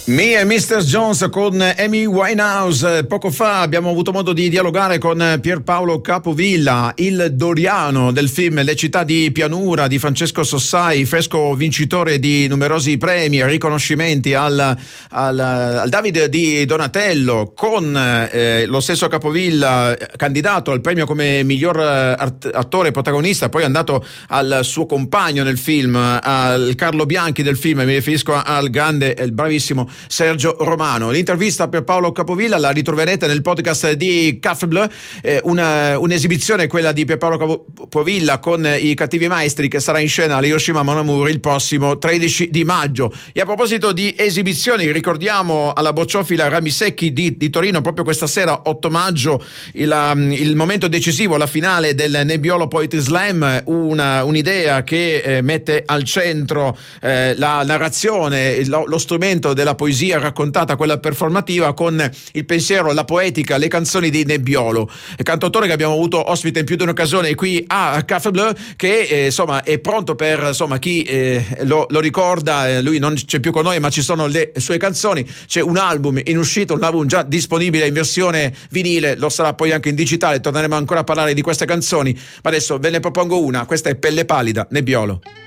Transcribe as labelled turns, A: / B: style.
A: Me e Mr. Jones con Amy Winehouse. Poco fa abbiamo avuto modo di dialogare con Pierpaolo Capovilla, il Doriano del film Le città di pianura di Francesco Sossai, fresco vincitore di numerosi premi e riconoscimenti al David di Donatello, con lo stesso Capovilla candidato al premio come miglior attore protagonista, poi è andato al suo compagno nel film, al Carlo Bianchi del film, mi riferisco al grande e bravissimo Sergio Romano. L'intervista per Paolo Capovilla la ritroverete nel podcast di Café Bleu, un'esibizione, quella di Pierpaolo Capovilla con i Cattivi Maestri, che sarà in scena all'Hiroshima Mon Amour il prossimo 13 di maggio. E a proposito di esibizioni, ricordiamo alla Bocciofila Ramisecchi di Torino proprio questa sera, 8 maggio, il momento decisivo, la finale del Nebbiolo Poetry Slam, un'idea che mette al centro la narrazione, lo strumento della poesia raccontata, quella performativa, con il pensiero, la poetica, le canzoni di Nebbiolo, cantautore che abbiamo avuto ospite in più di un'occasione qui a Café Bleu, che insomma è pronto per chi lo ricorda. Lui non c'è più con noi, ma ci sono le sue canzoni, c'è un album in uscita, un album già disponibile in versione vinile, lo sarà poi anche in digitale, torneremo ancora a parlare di queste canzoni, ma adesso ve ne propongo una. Questa è Pelle Pallida, Nebbiolo.